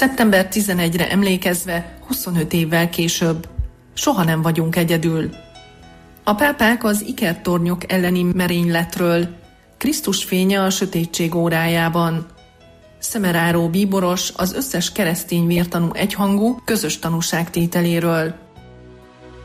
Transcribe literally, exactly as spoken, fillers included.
szeptember tizenegyedikére emlékezve huszonöt évvel később. Soha nem vagyunk egyedül. A pápák az ikertornyok elleni merényletről, Krisztus fénye a sötétség órájában. Szemeráró bíboros az összes keresztény vértanú egyhangú, közös tanúságtételéről.